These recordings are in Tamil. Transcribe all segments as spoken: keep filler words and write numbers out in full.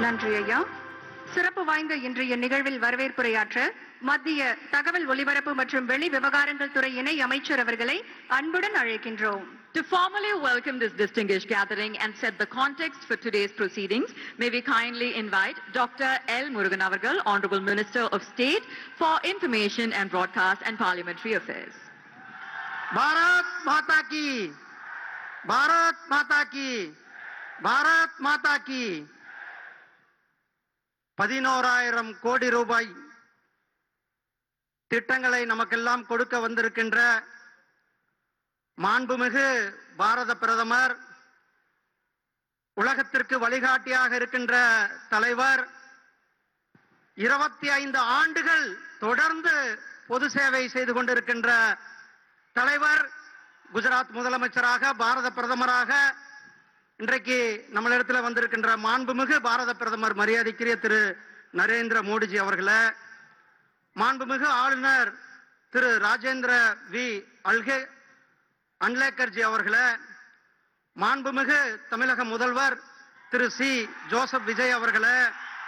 நன்றி ஐயா. சிறப்பு வாய்ந்த இன்றைய நிகழ்வில் வரவேற்புரையாற்ற மத்திய தகவல் ஒலிபரப்பு மற்றும் வெளி விவகாரங்கள் துறை இணை அமைச்சர் அவர்களை அன்புடன் அழைக்கின்றோம். To formally welcome this distinguished gathering and set the context for today's proceedings, may we kindly invite Doctor L. Murugan Avargal, Honorable Minister of State for Information and Broadcast and Parliamentary Affairs. Bharat Mata Ki, Bharat Mata Ki, Bharat Mata Ki. பதினோராயிரம் கோடி ரூபாய் திட்டங்களை நமக்கெல்லாம் கொடுக்க வந்திருக்கின்ற மாண்புமிகு பாரத பிரதமர், உலகத்திற்கு வழிகாட்டியாக இருக்கின்ற தலைவர், இருபத்தி ஐந்து ஆண்டுகள் தொடர்ந்து பொது சேவை செய்து கொண்டிருக்கின்ற தலைவர், குஜராத் முதலமைச்சராக, பாரத பிரதமராக இன்றைக்கு நம்மளிடத்தில் வந்திருக்கின்ற மாண்புமிகு பாரத பிரதமர் மரியாதைக்குரிய திரு நரேந்திர மோடிஜி அவர்களே, மாண்புமிகு ஆளுநர் திரு ராஜேந்திர வி அல்கே அன்லேக்கர்ஜி அவர்களே, மாண்புமிகு தமிழக முதல்வர் திரு சி ஜோசப் விஜய் அவர்களே,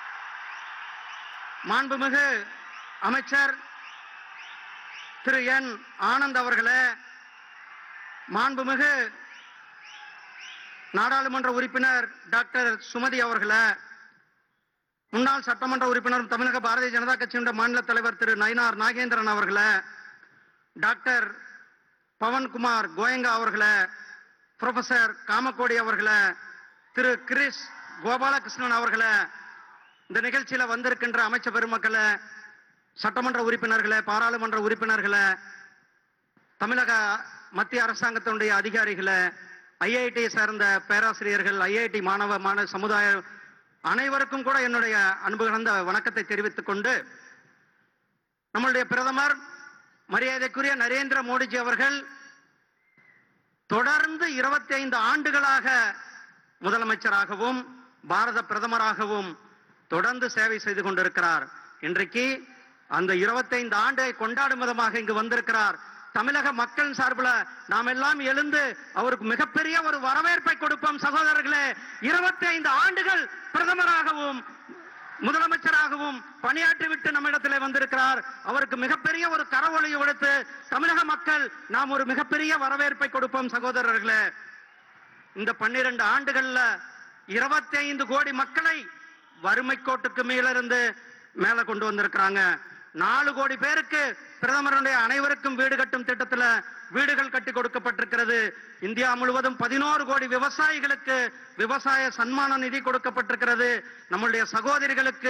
மாண்புமிகு அமைச்சர் திரு என் ஆனந்த் அவர்களே, மாண்புமிகு நாடாளுமன்ற உறுப்பினர் டாக்டர் சுமதி அவர்களே, முன்னாள் சட்டமன்ற உறுப்பினரும் தமிழக பாரதிய ஜனதா கட்சியின் மாநில தலைவர் திரு நயினார் நாகேந்திரன் அவர்களே, டாக்டர் பவன்குமார் கோயங்கா அவர்களே, புரொஃபசர் காமக்கோடி அவர்களே, திரு கிரிஸ் கோபாலகிருஷ்ணன் அவர்களே, இந்த நிகழ்ச்சியில் வந்திருக்கின்ற அமைச்சர் பெருமக்களே, சட்டமன்ற உறுப்பினர்களே, பாராளுமன்ற உறுப்பினர்களே, தமிழக மத்திய அரசாங்கத்தினுடைய அதிகாரிகளே, ஐஐடி சேர்ந்த பேராசிரியர்கள், ஐஐடி மாணவ மாணவ சமுதாயம் அனைவருக்கும் கூட என்னுடைய அன்பு கலந்த வணக்கத்தை தெரிவித்துக் கொண்டு, நம்மளுடைய பிரதமர் மரியாதைக்குரிய நரேந்திர மோடிஜி அவர்கள் தொடர்ந்து இருபத்தி ஐந்து ஆண்டுகளாக முதலமைச்சராகவும் பாரத பிரதமராகவும் தொடர்ந்து சேவை செய்து கொண்டிருக்கிறார். இன்றைக்கு அந்த இருபத்தி ஐந்து ஆண்டை கொண்டாடும் விதமாக இங்கு வந்திருக்கிறார். தமிழக மக்கள் சார்பில் நாம் எல்லாம் எழுந்து அவருக்கு மிகப்பெரிய ஒரு வரவேற்பை கொடுப்போம். சகோதரர்களே, இருபத்தி ஐந்து ஆண்டுகள் பிரதமராகவும் முதலமைச்சராகவும் பணியாற்றிவிட்டு நம்மிடத்தில் வந்திருக்கிறார். அவருக்கு மிகப்பெரிய ஒரு கரவொலியை கொடுத்து தமிழக மக்கள் நாம் ஒரு மிகப்பெரிய வரவேற்பை கொடுப்போம். சகோதரர்களே, இந்த பன்னிரண்டு ஆண்டுகள்ல இருபத்தி ஐந்து கோடி மக்களை வறுமை கோட்டுக்கு மேலிருந்து மேல கொண்டு வந்திருக்கிறாங்க. நாலு கோடி பேருக்கு பிரதமருடைய அனைவருக்கும் வீடு கட்டும் திட்டத்தில் வீடுகள் கட்டி கொடுக்கப்பட்டிருக்கிறது. இந்தியா முழுவதும் பதினோரு கோடி விவசாயிகளுக்கு விவசாய சன்மான நிதி கொடுக்கப்பட்டிருக்கிறது. நம்முடைய சகோதரிகளுக்கு